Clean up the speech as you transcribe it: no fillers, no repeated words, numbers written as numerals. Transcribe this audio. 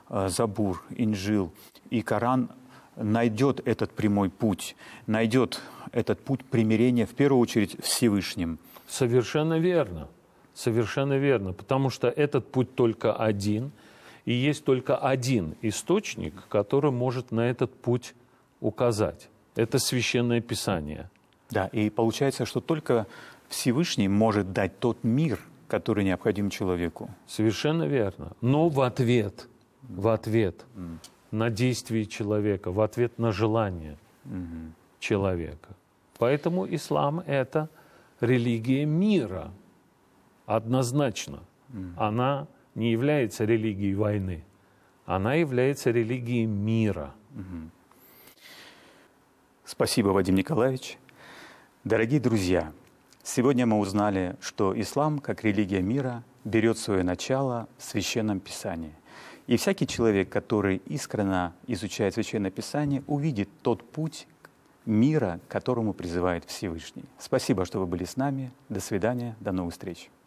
Забур, Инжил и Коран найдет этот прямой путь, найдет этот путь примирения, в первую очередь, Всевышним. Совершенно верно. Совершенно верно. Потому что этот путь только один, и есть только один источник, который может на этот путь указать. Это Священное Писание. Да, и получается, что только Всевышний может дать тот мир, который необходим человеку. Совершенно верно. Но в ответ на действие человека, в ответ на желание человека. Поэтому ислам — это религия мира. Однозначно. Она не является религией войны. Она является религией мира. Спасибо, Вадим Николаевич. Дорогие друзья, сегодня мы узнали, что ислам, как религия мира, берет свое начало в Священном Писании. И всякий человек, который искренне изучает Священное Писание, увидит тот путь мира, к которому призывает Всевышний. Спасибо, что вы были с нами. До свидания, до новых встреч.